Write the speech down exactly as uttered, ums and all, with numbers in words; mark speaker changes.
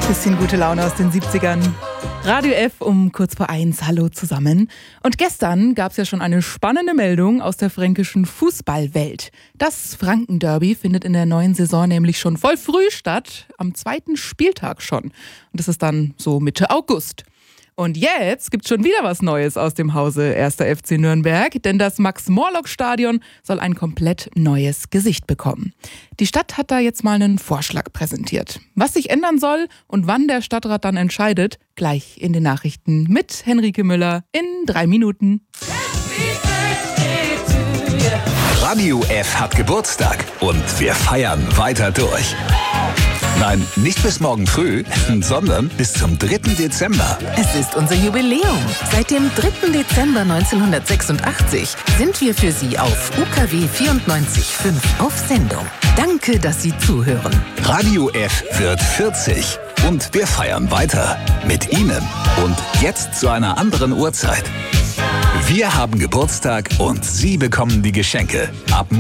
Speaker 1: Bisschen gute Laune aus den siebzigern. Radio F um kurz vor eins. Hallo zusammen. Und gestern gab es ja schon eine spannende Meldung aus der fränkischen Fußballwelt. Das Franken-Derby findet in der neuen Saison nämlich schon voll früh statt, am zweiten Spieltag schon. Und das ist dann so Mitte August. Und jetzt gibt's schon wieder was Neues aus dem Hause erster F C Nürnberg, denn das Max-Morlock-Stadion soll ein komplett neues Gesicht bekommen. Die Stadt hat da jetzt mal einen Vorschlag präsentiert. Was sich ändern soll und wann der Stadtrat dann entscheidet, gleich in den Nachrichten mit Henrike Müller in drei Minuten.
Speaker 2: Radio F hat Geburtstag und wir feiern weiter durch. Nein, nicht bis morgen früh, sondern bis zum dritten Dezember.
Speaker 3: Es ist unser Jubiläum. Seit dem dritten Dezember neunzehnhundertsechsundachtzig sind wir für Sie auf U K W vierundneunzig Komma fünf auf Sendung. Danke, dass Sie zuhören.
Speaker 2: Radio F wird vierzig und wir feiern weiter mit Ihnen. Und jetzt zu einer anderen Uhrzeit. Wir haben Geburtstag und Sie bekommen die Geschenke. Ab